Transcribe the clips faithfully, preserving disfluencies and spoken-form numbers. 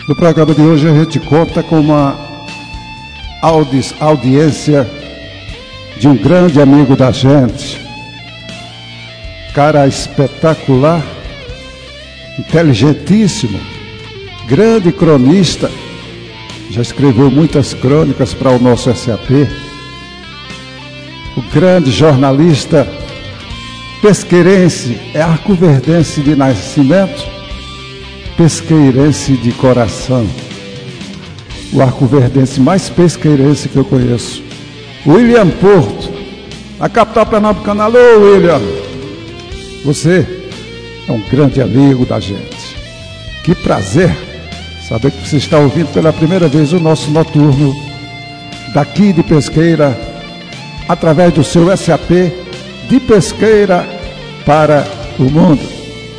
No programa de hoje a gente conta com uma audi audiência de um grande amigo da gente, cara espetacular, inteligentíssimo, grande cronista, já escreveu muitas crônicas para o nosso S A P, o grande jornalista pesqueirense, é arcoverdense de nascimento, pesqueirense de coração, o arcoverdense mais pesqueirense que eu conheço, William Porto, a capital pernambucana. Alô, William, você é um grande amigo da gente, que prazer saber que você está ouvindo pela primeira vez o nosso noturno daqui de Pesqueira, através do seu S A P de Pesqueira para o mundo.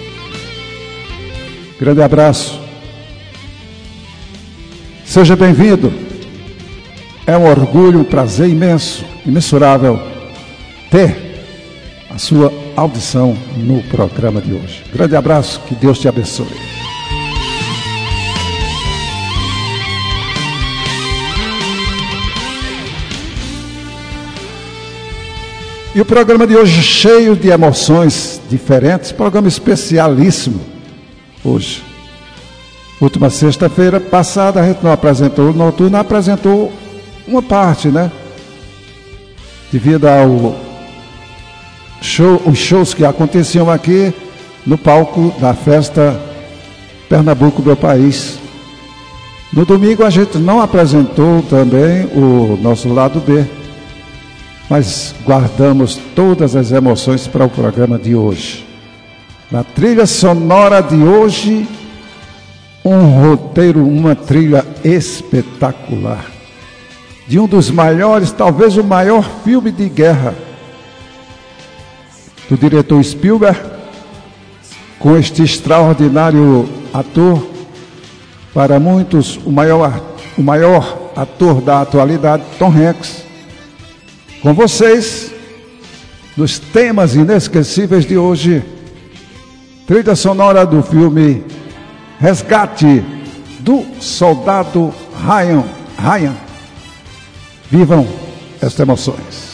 Grande abraço. Seja bem-vindo. É um orgulho, um prazer imenso, imensurável ter a sua audição no programa de hoje. Grande abraço, que Deus te abençoe. E o programa de hoje cheio de emoções diferentes, programa especialíssimo hoje. Última sexta-feira passada a gente não apresentou o noturno, apresentou uma parte, né? Devido ao show, os shows que aconteciam aqui no palco da festa Pernambuco, meu país. No domingo a gente não apresentou também o nosso lado B, mas guardamos todas as emoções para o programa de hoje. Na trilha sonora de hoje, um roteiro, uma trilha espetacular, de um dos maiores, talvez o maior filme de guerra, do diretor Spielberg, com este extraordinário ator, para muitos o maior, o maior ator da atualidade, Tom Hanks. Com vocês, nos temas inesquecíveis de hoje, trilha sonora do filme Resgate do Soldado Ryan. Ryan. Vivam estas emoções.